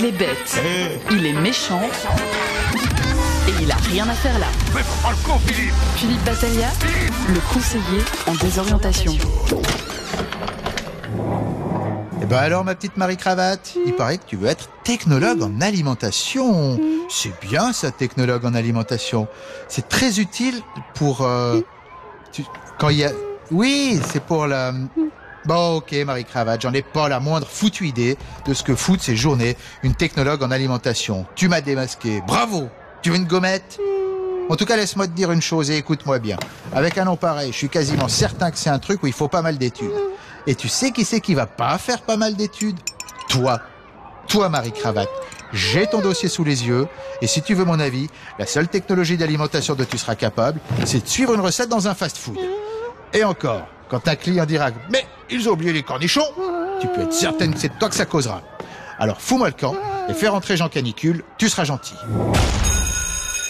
Il est bête, il est méchant et il a rien à faire là. Mais prends le con, Philippe. Philippe Battaglia, le conseiller en désorientation. Eh ben alors, ma petite Marie-Cravate, il paraît que tu veux être technologue en alimentation. C'est bien ça, technologue en alimentation. C'est très utile pour... quand il y a... Oui, c'est pour la... Bon, ok, Marie-Cravate, j'en ai pas la moindre foutue idée de ce que fout ces journées une technologue en alimentation. Tu m'as démasqué. Bravo. Tu veux une gommette? En tout cas, laisse-moi te dire une chose et écoute-moi bien. Avec un nom pareil, je suis quasiment certain que c'est un truc où il faut pas mal d'études. Et tu sais qui c'est qui va pas faire pas mal d'études? Toi. Toi, Marie-Cravate. J'ai ton dossier sous les yeux. Et si tu veux mon avis, la seule technologie d'alimentation dont tu seras capable, c'est de suivre une recette dans un fast-food. Et encore, quand un client dira « Mais ils ont oublié les cornichons !» tu peux être certaine que c'est de toi que ça causera. Alors fous-moi le camp et fais rentrer Jean Canicule, tu seras gentil.